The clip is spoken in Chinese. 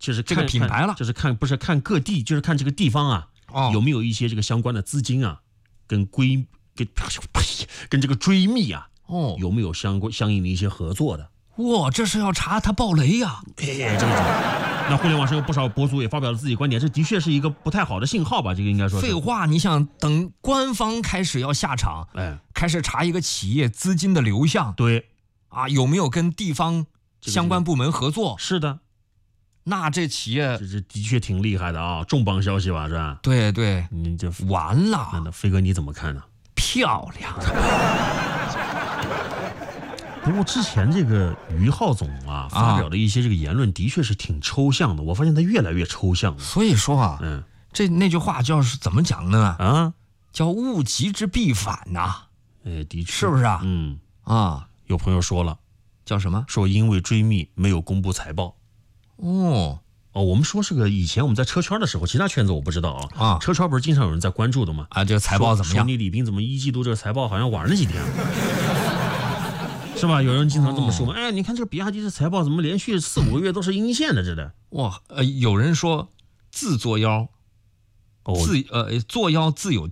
就是这个品牌了， 就是不是看各地，就是看这个地方啊，有没有一些这个相关的资金啊，跟这个追觅啊，有没有相应的一些合作的？ 哇，这是要查他暴雷呀！ 这个。那互联网上有不少博主也发表了自己观点，这的确是一个不太好的信号吧？这个应该说废话，你想等官方开始要下场，开始查一个企业资金的流向， 对啊，有没有跟地方相关部门合作？ 是的， 那这企业这的确挺厉害的啊，重磅消息吧，是吧？ 对对， 你这完了。 那飞哥你怎么看呢？ 漂亮。 不过之前这个于浩总啊发表的一些这个言论的确是挺抽象的，我发现他越来越抽象了。 所以说啊，那句话叫是怎么讲呢？啊，叫物极之必反呐。 的确是不是啊？ 有朋友说了， 叫什么？ 说因为追觅没有公布财报。我们说是个以前我们在车圈的时候，其他圈子我不知道啊。车圈不是经常有人在关注的吗？ 这个财报怎么样？ 说你李斌怎么一季度这个财报好像晚了几天？是吧？有人经常这么说，你看这个比亚迪的财报怎么连续4-5个月都是阴线的，这的。 哇，有人说自作妖，作妖自有